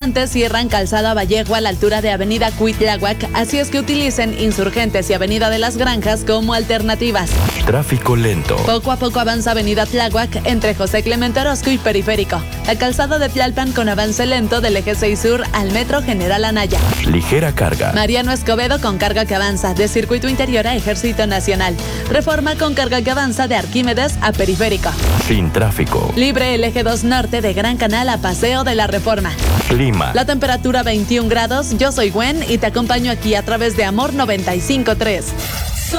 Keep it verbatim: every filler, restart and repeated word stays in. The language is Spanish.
Insurgentes cierran Calzada Vallejo a la altura de Avenida Cuitláhuac, así es que utilicen Insurgentes y Avenida de las Granjas como alternativas. Tráfico lento. Poco a poco avanza Avenida Tláhuac entre José Clemente Orozco y Periférico. La calzada de Tlalpan con avance lento del eje seis Sur al Metro General Anaya. Ligera carga. Mariano Escobedo con carga que avanza de Circuito Interior a Ejército Nacional. Reforma con carga que avanza de Arquímedes a Periférico. Sin tráfico. Libre el eje dos Norte de Gran Canal a Paseo de la Reforma. Clima. La temperatura veintiún grados. Yo soy Gwen y te acompaño aquí a través de Amor noventa y cinco punto tres.